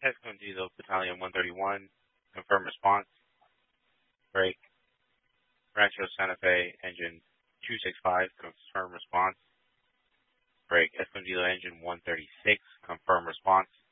Escondido Battalion 131, confirm response. Break. Rancho Santa Fe Engine 265, confirm response. Break. Escondido Engine 136, confirm response.